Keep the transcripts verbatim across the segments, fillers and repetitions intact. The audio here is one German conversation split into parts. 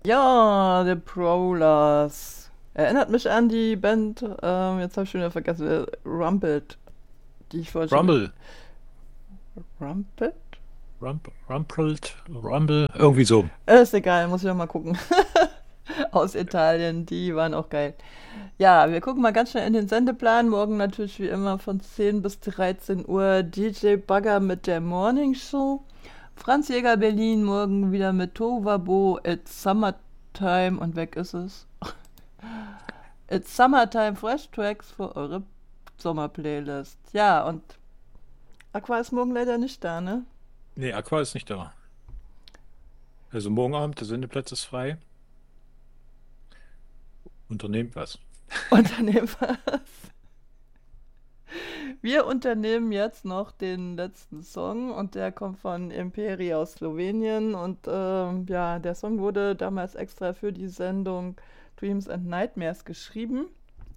Ja, The Prowlers. Erinnert mich an die Band, ähm, jetzt habe ich schon wieder vergessen, äh, Rumpelt, die ich vorher schon... Rumble. Rumpelt? Rump, Rumpelt, Rumble, irgendwie so. Äh, Ist egal, muss ich noch mal gucken. Aus Italien, die waren auch geil. Ja, wir gucken mal ganz schnell in den Sendeplan. Morgen natürlich wie immer von zehn bis dreizehn Uhr D J Bagger mit der Morning Show. Franz Jäger Berlin morgen wieder mit Tovabo, It's Summertime und weg ist es. It's Summertime Fresh Tracks für eure Sommerplaylist. Ja, und Aqua ist morgen leider nicht da, ne? Nee, Aqua ist nicht da. Also morgen Abend, der Sendeplatz ist frei. Unternehmt was. Unternehmen was. Wir unternehmen jetzt noch den letzten Song und der kommt von Imperi aus Slowenien und ähm, ja, der Song wurde damals extra für die Sendung Dreams and Nightmares geschrieben,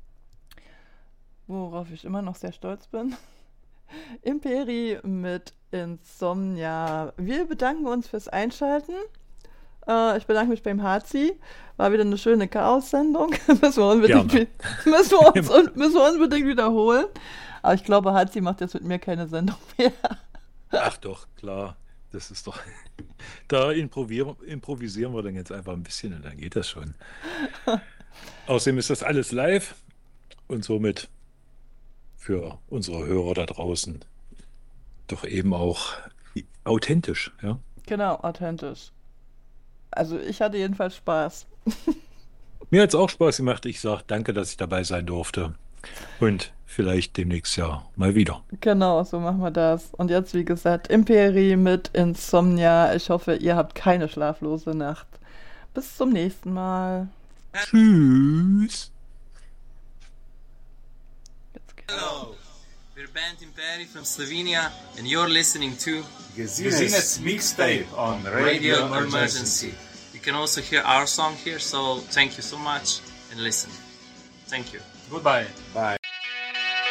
worauf ich immer noch sehr stolz bin. Imperi mit Insomnia. Wir bedanken uns fürs Einschalten. Äh, ich bedanke mich beim Hazi. War wieder eine schöne Chaos-Sendung. müssen, wir unbedingt, Gerne. müssen, wir uns, un- müssen wir unbedingt wiederholen. Aber ich glaube, Hazi macht jetzt mit mir keine Sendung mehr. Ach doch, klar. Das ist doch. Da improvieren, improvisieren wir dann jetzt einfach ein bisschen und dann geht das schon. Außerdem ist das alles live und somit für unsere Hörer da draußen doch eben auch authentisch, ja. Genau, authentisch. Also ich hatte jedenfalls Spaß. Mir hat es auch Spaß gemacht. Ich sage danke, dass ich dabei sein durfte. Und vielleicht demnächst ja mal wieder. Genau, so machen wir das. Und jetzt, wie gesagt, Imperi mit Insomnia. Ich hoffe, ihr habt keine schlaflose Nacht. Bis zum nächsten Mal. Tschüss. Jetzt geht's. Hello, we're Band Imperi from Slovenia, and you're listening to Gesines Mixtape on Radio Radio Emergency. Emergency. You can also hear our song here, so thank you so much and listen. Thank you. Goodbye. Bye.